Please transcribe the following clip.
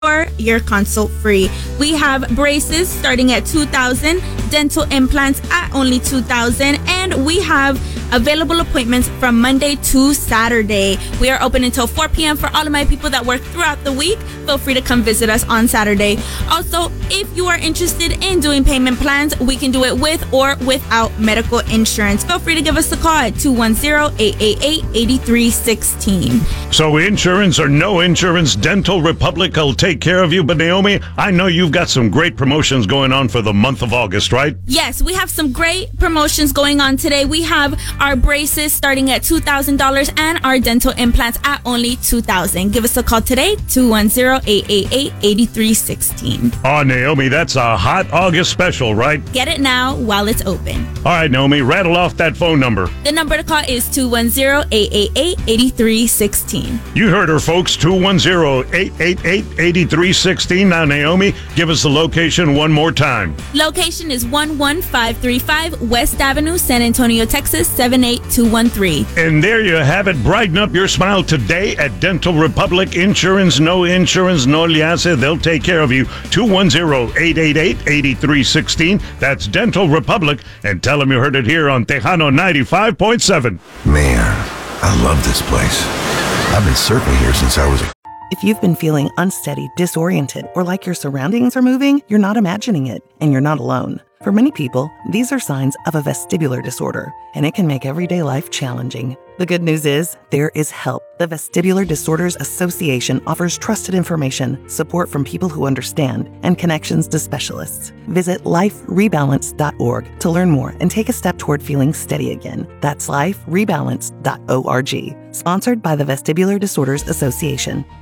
or your consult free. We have braces starting at $2,000, dental implants at only $2,000, and we have available appointments from Monday to Saturday. We are open until 4 p.m. for all of my people that work throughout the week. Feel free to come visit us on Saturday. Also, if you are interested in doing payment plans, we can do it with or without medical insurance. Feel free to give us a call at 210-888-8316. So insurance or no insurance, Dental Republic will take care of you. But Naomi, I know you've got some great promotions going on for the month of August, right? Yes, we have some great promotions going on today. We have our braces starting at $2,000 and our dental implants at only $2,000. Give us a call today, 210-888-8316. Oh, Naomi, that's a hot August special, right? Get it now while it's open. All right, Naomi, rattle off that phone number. The number to call is 210-888-8316. You heard her, folks, 210-888-8316. Now, Naomi, give us the location one more time. Location is 11535 West Avenue, San Antonio, Texas, 78213. And there you have it. Brighten up your smile today at Dental Republic. Insurance, no le hace. They'll take care of you. 210-888-8316. That's Dental Republic. And tell them you heard it here on Tejano 95.7. Man, I love this place. I've been surfing here since I was a... If you've been feeling unsteady, disoriented, or like your surroundings are moving, you're not imagining it, and you're not alone. For many people, these are signs of a vestibular disorder, and it can make everyday life challenging. The good news is, there is help. The Vestibular Disorders Association offers trusted information, support from people who understand, and connections to specialists. Visit liferebalance.org to learn more and take a step toward feeling steady again. That's liferebalance.org. Sponsored by the Vestibular Disorders Association.